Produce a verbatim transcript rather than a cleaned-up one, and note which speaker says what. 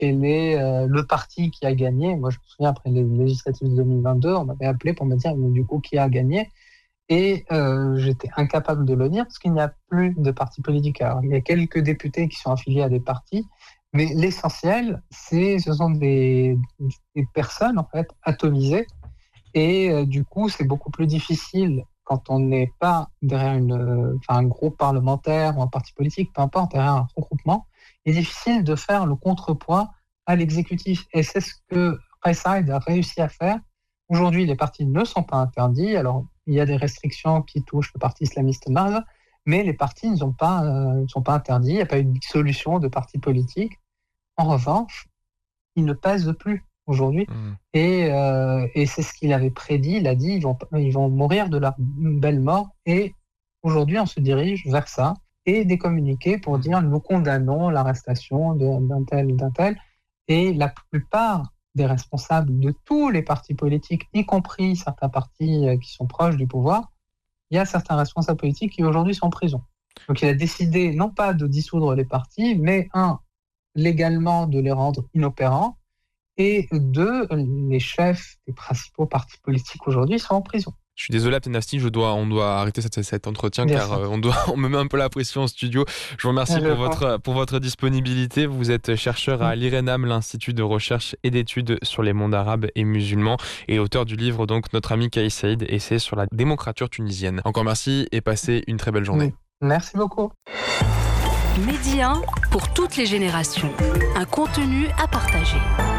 Speaker 1: quel est euh, le parti qui a gagné. Moi, je me souviens, après les législatives de deux mille vingt-deux, on m'avait appelé pour me dire, mais du coup, qui a gagné? Et euh, j'étais incapable de le dire parce qu'il n'y a plus de partis politiques. Alors, il y a quelques députés qui sont affiliés à des partis, mais l'essentiel, c'est, ce sont des, des personnes, en fait, atomisées. Et euh, du coup, c'est beaucoup plus difficile quand on n'est pas derrière une, euh, enfin, un groupe parlementaire ou un parti politique, peu importe, derrière un regroupement, il est difficile de faire le contrepoids à l'exécutif. Et c'est ce que Rayside a réussi à faire. Aujourd'hui, les partis ne sont pas interdits. Alors, il y a des restrictions qui touchent le parti islamiste Marl, mais les partis ne sont pas, euh, ne sont pas interdits. Il n'y a pas eu de dissolution de partis politiques. En revanche, ils ne pèsent plus aujourd'hui. Mmh. Et, euh, et c'est ce qu'il avait prédit. Il a dit ils vont, ils vont mourir de leur belle mort. Et aujourd'hui, on se dirige vers ça. Et des communiqués pour dire nous condamnons l'arrestation d'un tel, d'un tel. Et la plupart des responsables de tous les partis politiques, y compris certains partis qui sont proches du pouvoir, il y a certains responsables politiques qui aujourd'hui sont en prison. Donc il a décidé non pas de dissoudre les partis, mais un, légalement de les rendre inopérants, et deux, les chefs des principaux partis politiques aujourd'hui sont en prison.
Speaker 2: Je suis désolé, Abdel-Nasty, je dois, on doit arrêter cet, cet entretien Bien car euh, on, doit, on me met un peu la pression au studio. Je vous remercie pour votre, pour votre disponibilité. Vous êtes chercheur à l'IRENAM, l'Institut de recherche et d'études sur les mondes arabes et musulmans, et auteur du livre donc Notre ami Kais Saïd, essai sur la démocrature tunisienne. Encore merci et passez une très belle journée.
Speaker 1: Merci beaucoup.
Speaker 3: Média pour toutes les générations. Un contenu à partager.